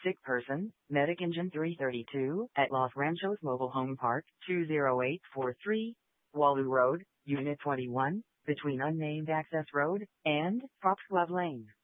Sick person, Medic Engine 332, at Los Ranchos Mobile Home Park, 20843, Walu Road, Unit 21, between Unnamed Access Road and Foxglove Lane.